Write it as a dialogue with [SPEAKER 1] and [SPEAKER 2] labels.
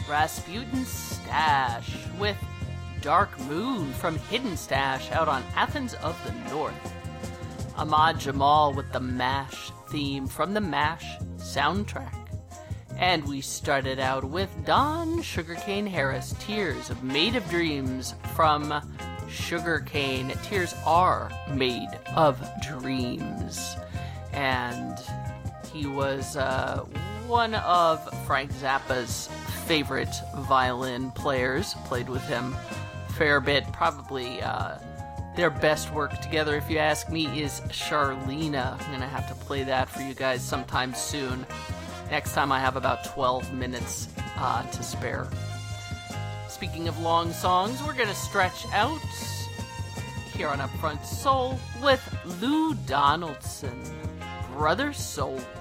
[SPEAKER 1] Rasputin Stash with Dark Moon from Hidden Stash out on Athens of the North. Ahmad Jamal with the MASH theme from the MASH soundtrack. And we started out with Don Sugarcane Harris, Tears of Made of Dreams from Sugarcane. Tears are made of dreams. And he was one of Frank Zappa's favorite violin players. Played with him a fair bit. Probably their best work together, if you ask me, is Charlena. I'm going to have to play that for you guys sometime soon. Next time I have about 12 minutes to spare. Speaking of long songs, we're going to stretch out here on Upfront Soul with Lou Donaldson, Brother Soul.